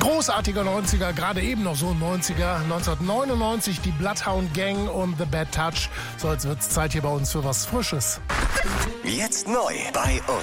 Großartiger 90er, gerade eben noch so ein 90er. 1999 die Bloodhound Gang und The Bad Touch. So, jetzt wird's Zeit hier bei uns für was Frisches. Jetzt neu bei uns.